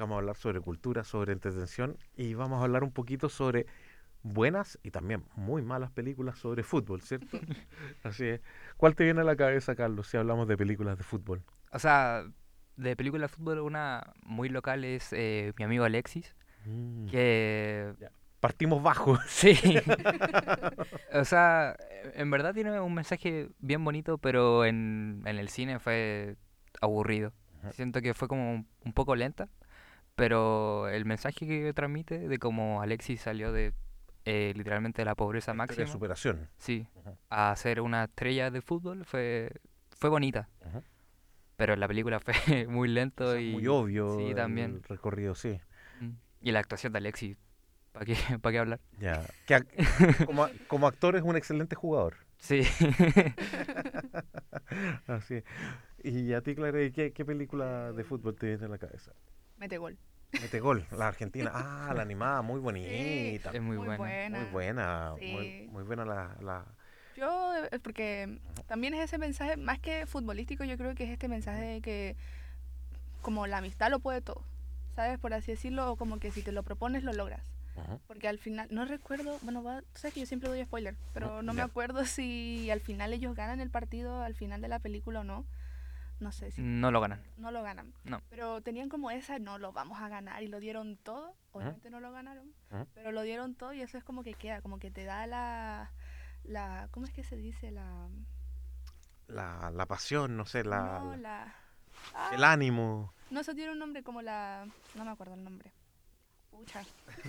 vamos a hablar sobre cultura, sobre entretención y vamos a hablar un poquito sobre buenas y también muy malas películas sobre fútbol, ¿cierto? Así es. ¿Cuál te viene a la cabeza, Carlos, si hablamos de películas de fútbol? O sea, de película de fútbol, una muy local es mi amigo Alexis, Mm, que ya. Partimos bajo. sí, o sea, en verdad tiene un mensaje bien bonito, pero en el cine fue aburrido. Ujú. Siento que fue como un poco lenta, pero el mensaje que transmite de cómo Alexis salió de literalmente de la pobreza La historia de máxima, superación. sí, Ujú, a ser una estrella de fútbol fue bonita. ujú. Pero la película fue muy lento Quizás muy y sí, obvio también. el recorrido, sí. Mm. Y la actuación de Alexis, ¿para qué, para qué hablar? Ya. Como actor es un excelente jugador. Sí. Así es. Y a ti, Clara, ¿qué película de fútbol te viene a la cabeza? Metegol. Mete gol, la Argentina. Ah, la animada, muy Sí, bonita. Es muy muy buena. Muy buena. buena, Sí. muy buena la... Yo, porque también es ese mensaje, más que futbolístico, yo creo que es este mensaje Ujú, de que como la amistad lo puede todo, ¿sabes? Por así decirlo, o como que si te lo propones, lo logras. ujú, Porque al final, no recuerdo, bueno, tú sabes que yo siempre doy spoiler, ujú. pero no me Ya. acuerdo si al final ellos ganan el partido al final de la película o no. No sé si No lo ganan. no lo ganan. No. Pero tenían como esa, no, lo vamos a ganar y lo dieron todo. Ujú, Obviamente no lo ganaron, ujú. pero lo dieron todo y eso es como que queda, como que te da ¿cómo es que se dice? La pasión, no sé, No, el ah, ánimo. no, eso tiene un nombre como no me acuerdo el nombre. Pucha,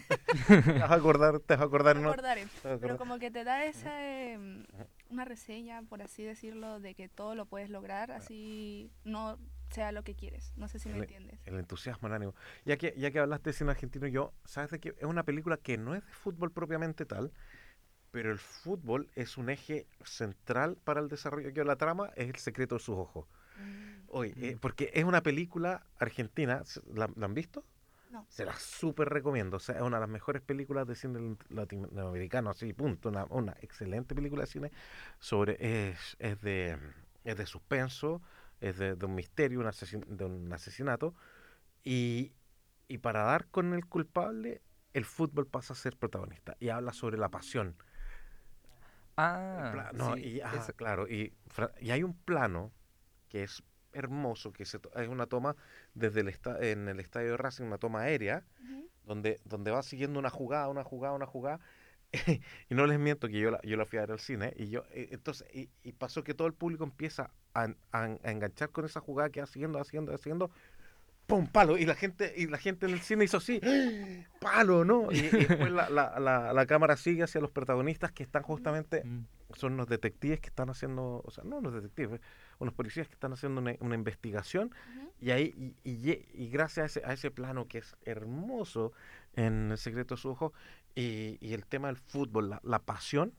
Te vas a acordar, me ¿no? acordaré. Te vas a Pero acordar. como que te da Ujú, ujú. una reseña, por así decirlo, de que todo lo puedes lograr, Claro. así no sea lo que quieres. No sé si me El, entiendes. el entusiasmo, el ánimo. Ya que hablaste de cine argentino, ¿sabes de qué? Es una película que no es de fútbol propiamente tal, pero el fútbol es un eje central para el desarrollo de la trama, es el secreto de sus ojos. Mm, Oye, Mm. porque es una película argentina, ¿la han visto? no. Se la súper recomiendo, o sea, es una de las mejores películas de cine latinoamericano, así, punto, una excelente película de cine sobre, es de suspenso, es de un misterio, de un asesinato, y, y para dar con el culpable, el fútbol pasa a ser protagonista, y habla sobre la pasión. Ah, No, sí. claro, y hay un plano que es hermoso, es una toma en el estadio de Racing, una toma aérea, Ujú. donde va siguiendo una jugada, y no les miento que yo la fui a ver al cine, y pasó que todo el público empieza a enganchar con esa jugada que va siguiendo, haciendo, ¡pum! Palo, y la gente en el cine hizo así, ¡ah! Palo, ¿no? Y después la cámara sigue hacia los protagonistas que están Ujú. justamente, Mm. son unos detectives que están haciendo, o sea, no unos detectives, unos policías que están haciendo una investigación, Ujú. y ahí, y gracias a ese plano que es hermoso en El secreto de su ojo, y el tema del fútbol, la pasión,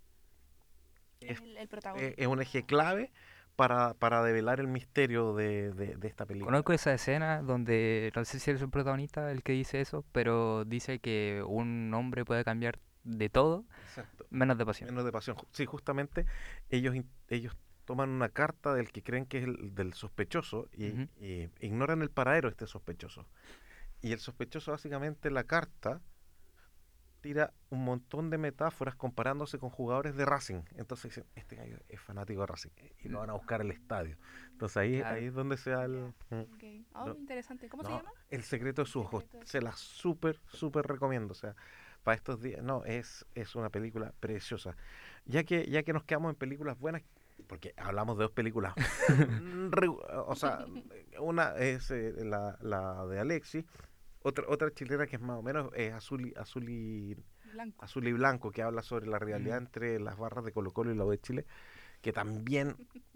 Es es, el es protagonista. un eje clave para develar el misterio de esta película. Conozco esa escena donde, no sé si eres el protagonista el que dice eso, pero dice que un hombre puede cambiar de todo Exacto. menos de pasión. Menos de pasión. Sí, justamente ellos toman una carta del que creen que es el del sospechoso Ujú. y ignoran el paradero de este sospechoso. Y el sospechoso básicamente la carta tira un montón de metáforas comparándose con jugadores de Racing. Entonces dicen, este gallo es fanático de Racing y lo van a buscar al estadio. Entonces ahí Claro. es donde se da Ya. el... Ok. Oh, no, interesante. ¿Cómo se no, llama? el secreto de El sus ojos. secreto de Se sus la ojos. súper, súper recomiendo. O sea, para estos días, no, es una película preciosa. Ya que nos quedamos en películas buenas, porque hablamos de dos películas, o sea, una es la de Alexis, otra chilena que es más o menos Blanco. Azul y Blanco, que habla sobre la rivalidad Mm. entre las barras de Colo Colo y la U de Chile, que también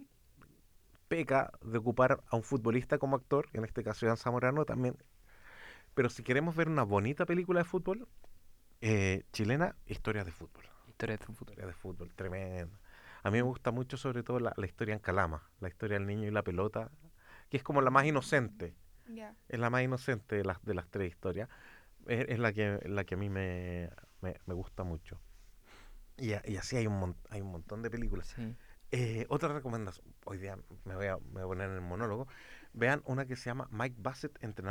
peca de ocupar a un futbolista como actor, en este caso Iván Zamorano también. Pero si queremos ver una bonita película de fútbol, chilena, historias de fútbol. Historia de fútbol. Historias de fútbol, tremenda. A mí me Mm. gusta mucho sobre todo la historia en Calama, la historia del niño y la pelota, que es como la más Mm, inocente, ya. es la más inocente de las tres historias, es la que a mí me gusta mucho. Y así hay un montón de películas. Sí. Otra recomendación, hoy día me voy a poner en el monólogo, vean una que se llama Mike Bassett, entrenador